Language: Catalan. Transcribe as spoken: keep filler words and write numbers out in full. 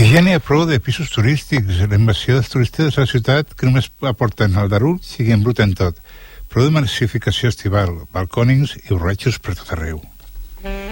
Ja n'hi ha prou de pisos turístics. La invasió dels turistes a la ciutat que només aporten aldarulls i embruten tot. Prou de massificació estival, balcònings i borratxos per tot arreu.